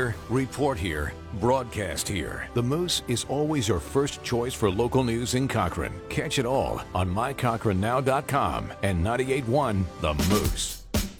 here, report here, broadcast here. The Moose is always your first choice for local news in Cochrane. Catch it all on mycochranenow.com and 98.1 The Moose.